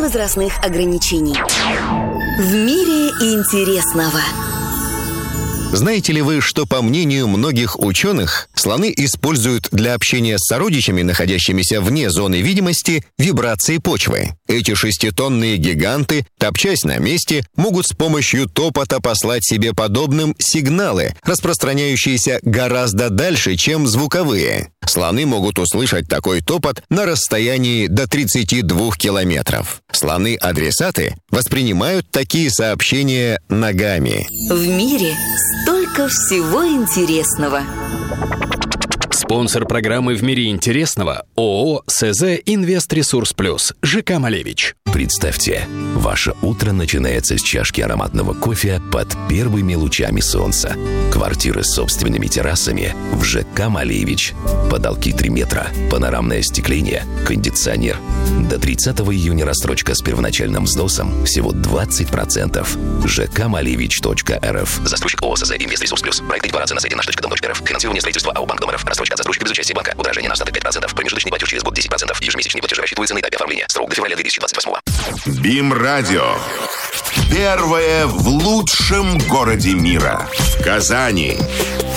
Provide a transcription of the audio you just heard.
возрастных ограничений. В мире интересного. Знаете ли вы, что, по мнению многих ученых, слоны используют для общения с сородичами, находящимися вне зоны видимости, вибрации почвы? Эти 6-тонные гиганты, топчась на месте, могут с помощью топота послать себе подобным сигналы, распространяющиеся гораздо дальше, чем звуковые. Слоны могут услышать такой топот на расстоянии до 32 километров. Слоны-адресаты воспринимают такие сообщения ногами. В мире столько всего интересного. Спонсор программы «В мире интересного» – ООО «СЗ Инвест-Ресурс Плюс» ЖК «Малевич». Представьте, ваше утро начинается с чашки ароматного кофе под первыми лучами солнца. Квартиры с собственными террасами в ЖК «Малевич». Потолки 3 метра, панорамное остекление, кондиционер. До 30 июня рассрочка с первоначальным взносом всего 20%. жкмалевич.рф. Застройщик ООО «СЗ Инвест-Ресурс Плюс». Проект декларации на сайте nаш.дом.рф. Финансирование строительства АО «Банк Дом РФ». Рассрочка от застройщика без участия банка. Удорожание на остаток 5%. Промежуточный платеж через год 10%. Ежемесячные платежи рассчитываются на этапе оформления. Срок до февраля 2028. БИМ-радио. Первое в лучшем городе мира. В Казани.